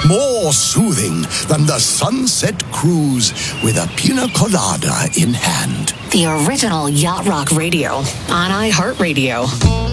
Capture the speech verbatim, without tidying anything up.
more soothing than the Sunset Cruise with a pina colada in hand. The original Yacht Rock Radio on iHeartRadio.